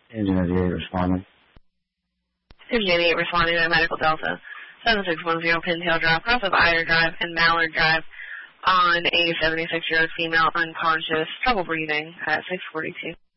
Engine 88 responding. Engine 88 responding to Medical Delta. 7610 Pintail Drive, cross of Ider Drive and Mallard Drive on a 76-year-old female unconscious, trouble breathing at 642.